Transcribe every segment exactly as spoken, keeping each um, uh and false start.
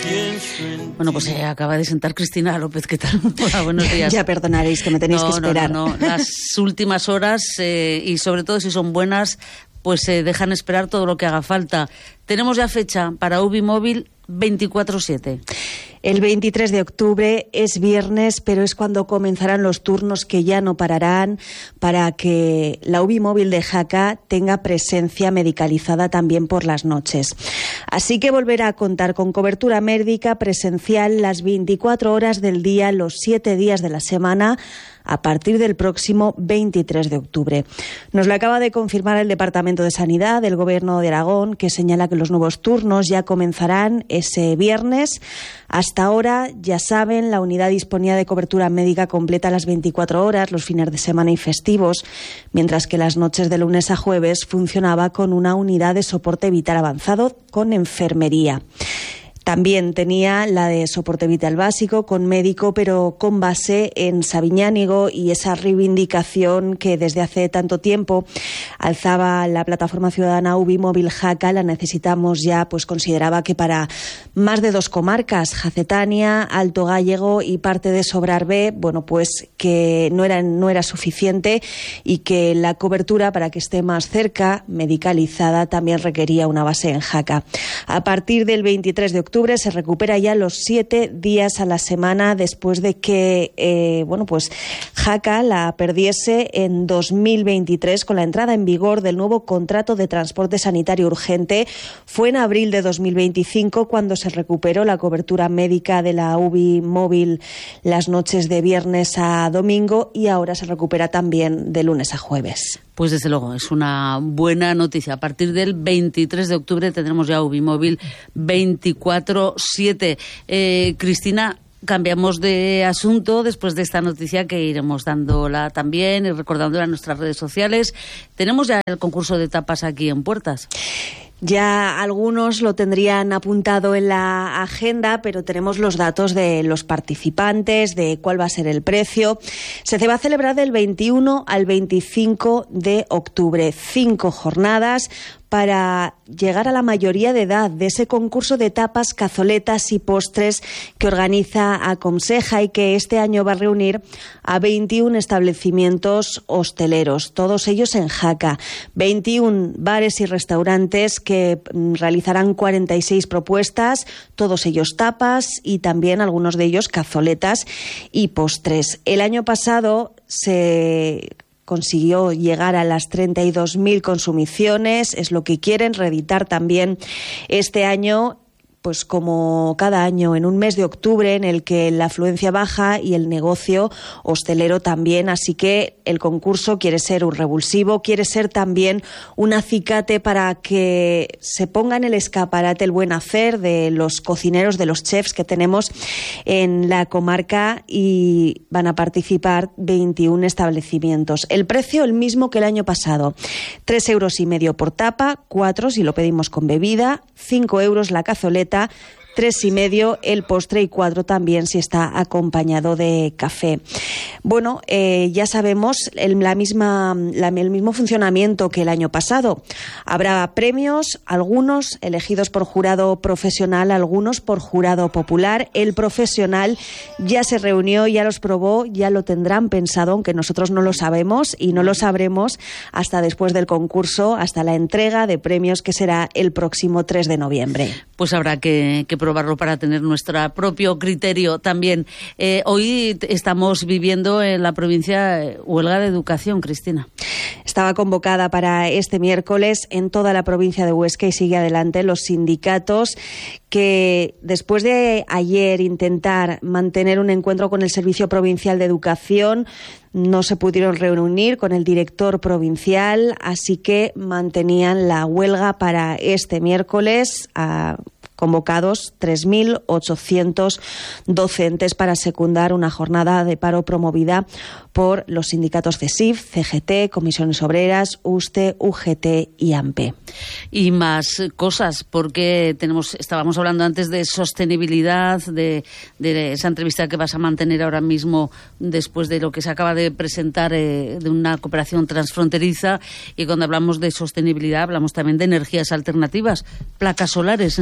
Bueno, pues se acaba de sentar Cristina López. ¿Qué tal? Hola, buenos días. Ya perdonaréis que me tenéis no, que esperar. No, no, no. Las últimas horas, eh, y sobre todo si son buenas, pues se eh, dejan esperar todo lo que haga falta. Tenemos ya fecha para UBI Móvil veinticuatro siete. El veintitrés de octubre es viernes, pero es cuando comenzarán los turnos que ya no pararán para que la UBI Móvil de Jaca tenga presencia medicalizada también por las noches. Así que volverá a contar con cobertura médica presencial las veinticuatro horas del día, los siete días de la semana, a partir del próximo veintitrés de octubre. Nos lo acaba de confirmar el Departamento de Sanidad del Gobierno de Aragón, que señala que los nuevos turnos ya comenzarán ese viernes. Hasta ahora, ya saben, la unidad disponía de cobertura médica completa las veinticuatro horas, los fines de semana y festivos, mientras que las noches de lunes a jueves funcionaba con una unidad de soporte vital avanzado con enfermería. También tenía la de soporte vital básico con médico, pero con base en Sabiñánigo, y esa reivindicación que desde hace tanto tiempo alzaba la plataforma ciudadana UBI Móvil Jaca, la necesitamos ya, pues consideraba que para más de dos comarcas, Jacetania, Alto Gállego y parte de Sobrarbe, bueno, pues que no era, no era suficiente, y que la cobertura para que esté más cerca, medicalizada, también requería una base en Jaca. A partir del veintitrés de octubre se recupera ya los siete días a la semana después de que eh, bueno pues Jaca la perdiese en dos mil veintitrés con la entrada en vigor del nuevo contrato de transporte sanitario urgente. Fue en abril de dos mil veinticinco cuando se recuperó la cobertura médica de la UBI Móvil las noches de viernes a domingo, y ahora se recupera también de lunes a jueves. Pues desde luego es una buena noticia. A partir del veintitrés de octubre tendremos ya UBI Móvil veinticuatro siete. Eh, Cristina, cambiamos de asunto después de esta noticia que iremos dándola también y recordándola en nuestras redes sociales. Tenemos ya el concurso de tapas aquí en puertas. Ya algunos lo tendrían apuntado en la agenda, pero tenemos los datos de los participantes, de cuál va a ser el precio. Se va a celebrar del veintiuno al veinticinco de octubre, cinco jornadas para llegar a la mayoría de edad de ese concurso de tapas, cazoletas y postres que organiza Acomseja y que este año va a reunir a veintiún establecimientos hosteleros, todos ellos en Jaca. veintiún bares y restaurantes que realizarán cuarenta y seis propuestas, todos ellos tapas y también algunos de ellos cazoletas y postres. El año pasado se consiguió llegar a las treinta y dos mil consumiciones, es lo que quieren reeditar también este año, pues como cada año, en un mes de octubre en el que la afluencia baja y el negocio hostelero también. Así que el concurso quiere ser un revulsivo, quiere ser también un acicate para que se ponga en el escaparate el buen hacer de los cocineros, de los chefs que tenemos en la comarca, y van a participar veintiún establecimientos. El precio el mismo que el año pasado, tres euros y medio por tapa, cuatro si lo pedimos con bebida, cinco euros la cazoleta, tres y medio el postre y cuatro también si está acompañado de café. Bueno, eh, ya sabemos el, la misma, la, el mismo funcionamiento que el año pasado. Habrá premios, algunos elegidos por jurado profesional, algunos por jurado popular. El profesional ya se reunió, ya los probó, ya lo tendrán pensado, aunque nosotros no lo sabemos y no lo sabremos hasta después del concurso, hasta la entrega de premios que será el próximo tres de noviembre. Pues habrá que, que probarlo para tener nuestro propio criterio también. Eh, hoy estamos viviendo en la provincia huelga de educación, Cristina. Estaba convocada para este miércoles en toda la provincia de Huesca y sigue adelante. Los sindicatos que después de ayer intentar mantener un encuentro con el Servicio Provincial de Educación no se pudieron reunir con el director provincial, así que mantenían la huelga para este miércoles a convocados tres mil ochocientos docentes para secundar una jornada de paro promovida por los sindicatos CESIF, C G T, Comisiones Obreras, USTE, U G T y AMPE. Y más cosas, porque tenemos, estábamos hablando antes de sostenibilidad, de, de esa entrevista que vas a mantener ahora mismo después de lo que se acaba de presentar eh, de una cooperación transfronteriza, y cuando hablamos de sostenibilidad hablamos también de energías alternativas, placas solares en Sabiñánigo.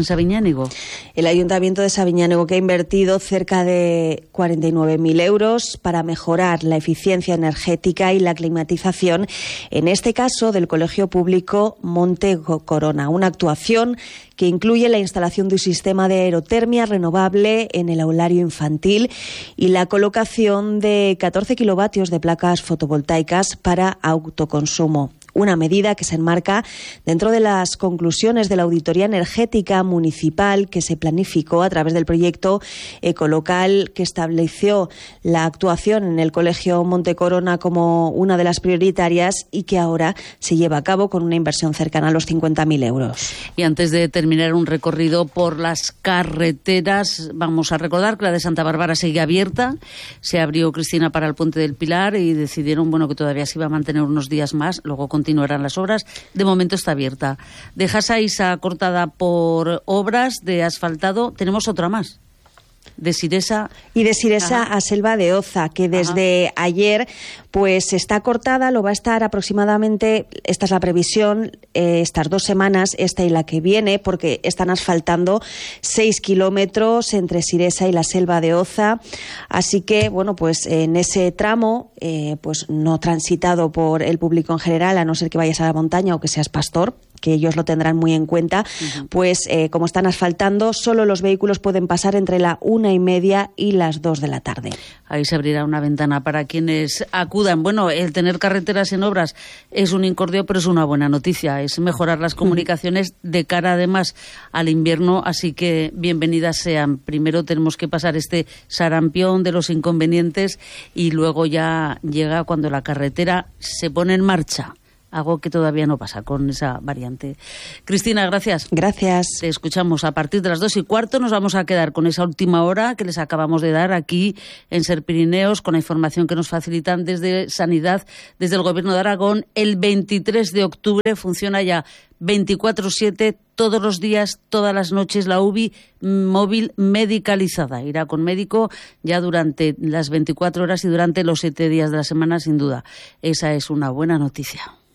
Sabiñánigo. El Ayuntamiento de Sabiñánigo, que ha invertido cerca de cuarenta y nueve mil euros para mejorar la eficiencia energética y la climatización, en este caso del Colegio Público Monte Corona, una actuación que incluye la instalación de un sistema de aerotermia renovable en el aulario infantil y la colocación de catorce kilovatios de placas fotovoltaicas para autoconsumo. Una medida que se enmarca dentro de las conclusiones de la auditoría energética municipal que se planificó a través del proyecto Ecolocal, que estableció la actuación en el Colegio Monte Corona como una de las prioritarias y que ahora se lleva a cabo con una inversión cercana a los cincuenta mil euros. Y antes de terminar un recorrido por las carreteras, vamos a recordar que la de Santa Bárbara sigue abierta. Se abrió, Cristina, para el Puente del Pilar y decidieron bueno que todavía se iba a mantener unos días más, luego continuarán las obras. De momento está abierta. De Jasaiza, cortada por obras de asfaltado, tenemos otra más. De Siresa. Y de Siresa Ajá. a Selva de Oza, que desde Ajá. ayer pues está cortada, lo va a estar aproximadamente, esta es la previsión, eh, estas dos semanas, esta y la que viene, porque están asfaltando seis kilómetros entre Siresa y la Selva de Oza. Así que, bueno, pues en ese tramo, eh, pues no transitado por el público en general, a no ser que vayas a la montaña o que seas pastor, que ellos lo tendrán muy en cuenta, uh-huh. pues eh, como están asfaltando, solo los vehículos pueden pasar entre la una y media y las dos de la tarde. Ahí se abrirá una ventana para quienes acudan. Bueno, el tener carreteras en obras es un incordio, pero es una buena noticia. Es mejorar las comunicaciones uh-huh. de cara, además, al invierno, así que bienvenidas sean. Primero tenemos que pasar este sarampión de los inconvenientes y luego ya llega cuando la carretera se pone en marcha. Algo que todavía no pasa con esa variante. Cristina, gracias. Gracias. Te escuchamos a partir de las dos y cuarto. Nos vamos a quedar con esa última hora que les acabamos de dar aquí en Ser Pirineos, con la información que nos facilitan desde Sanidad, desde el Gobierno de Aragón. El veintitrés de octubre funciona ya veinticuatro siete, todos los días, todas las noches, la U B I móvil medicalizada. Irá con médico ya durante las veinticuatro horas y durante los siete días de la semana, sin duda. Esa es una buena noticia.